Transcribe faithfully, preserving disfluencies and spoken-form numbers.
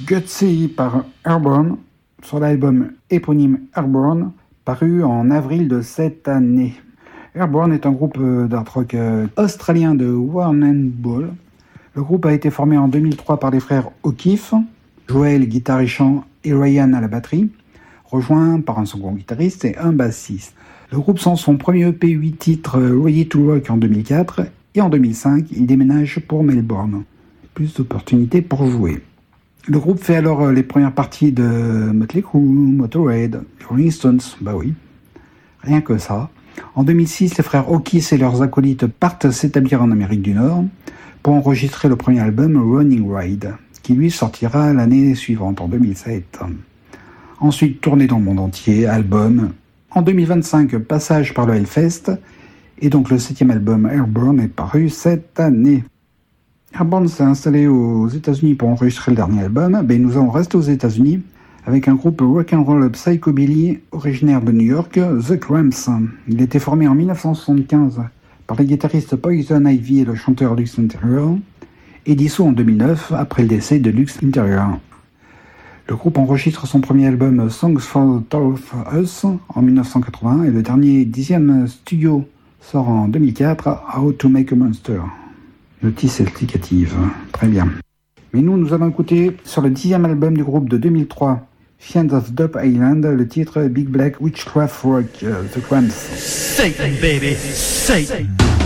Gutsy par Airborne sur l'album éponyme Airborne, paru en avril de cette année. Airborne est un groupe d'art rock australien de Warrnambool. Le groupe a été formé en deux mille trois par les frères O'Keefe, Joel, guitare et chant, et Ryan à la batterie, rejoint par un second guitariste et un bassiste. Le groupe sort son premier E P huit titres Ready to Rock en deux mille quatre et en deux mille cinq, il déménage pour Melbourne. Plus d'opportunités pour jouer. Le groupe fait alors les premières parties de Motley Crue, Motorhead, Rolling Stones, bah oui, rien que ça. En deux mille six, les frères O'Keefe et leurs acolytes partent s'établir en Amérique du Nord pour enregistrer le premier album Running Ride, qui lui sortira l'année suivante, en deux mille sept. Ensuite, tournée dans le monde entier, album. En deux mille vingt-cinq, passage par le Hellfest, et donc le septième album Airborne est paru cette année. Airborne s'est installé aux États-Unis pour enregistrer le dernier album, mais nous allons rester aux États-Unis avec un groupe rock'n'roll psychobilly originaire de New York, The Cramps. Il a été formé en dix-neuf cent soixante-quinze par les guitaristes Poison Ivy et le chanteur Lux Interior, et dissous en deux mille neuf après le décès de Lux Interior. Le groupe enregistre son premier album Songs for the Tough Us en dix-neuf cent quatre-vingts et le dernier dixième studio sort en deux mille quatre, How to Make a Monster. Notice explicative, très bien. Mais nous, nous allons écouter sur le dixième album du groupe de deux mille trois, Fiends of Dope Island, le titre Big Black Witchcraft Rock, uh, The Cramps. Satan, baby, Satan.